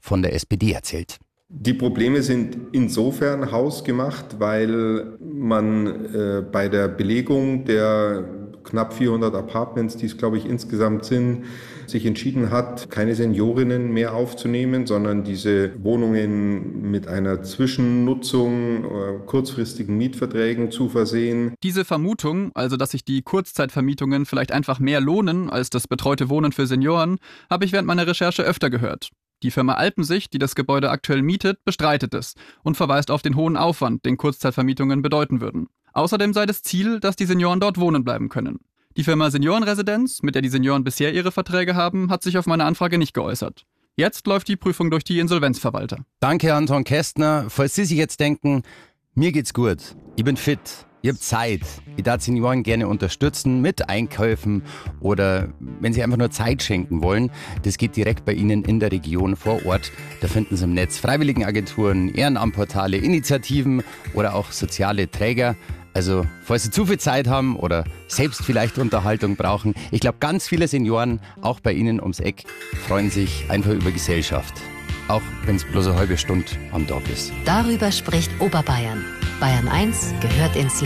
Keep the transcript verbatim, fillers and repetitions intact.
von der S P D erzählt. Die Probleme sind insofern hausgemacht, weil man äh, bei der Belegung der knapp vierhundert Apartments, die es glaube ich insgesamt sind, sich entschieden hat, keine Seniorinnen mehr aufzunehmen, sondern diese Wohnungen mit einer Zwischennutzung, äh, kurzfristigen Mietverträgen zu versehen. Diese Vermutung, also dass sich die Kurzzeitvermietungen vielleicht einfach mehr lohnen als das betreute Wohnen für Senioren, habe ich während meiner Recherche öfter gehört. Die Firma Alpensicht, die das Gebäude aktuell mietet, bestreitet es und verweist auf den hohen Aufwand, den Kurzzeitvermietungen bedeuten würden. Außerdem sei das Ziel, dass die Senioren dort wohnen bleiben können. Die Firma Seniorenresidenz, mit der die Senioren bisher ihre Verträge haben, hat sich auf meine Anfrage nicht geäußert. Jetzt läuft die Prüfung durch die Insolvenzverwalter. Danke, Anton Kästner. Falls Sie sich jetzt denken, mir geht's gut, ich bin fit, ich habe Zeit, ich darf Senioren gerne unterstützen mit Einkäufen oder wenn Sie einfach nur Zeit schenken wollen, das geht direkt bei Ihnen in der Region vor Ort. Da finden Sie im Netz Freiwilligenagenturen, Ehrenamtportale, Initiativen oder auch soziale Träger. Also, falls Sie zu viel Zeit haben oder selbst vielleicht Unterhaltung brauchen, ich glaube, ganz viele Senioren, auch bei Ihnen ums Eck, freuen sich einfach über Gesellschaft. Auch wenn es bloß eine halbe Stunde am Tag ist. Darüber spricht Oberbayern. Bayern eins gehört ins Leben.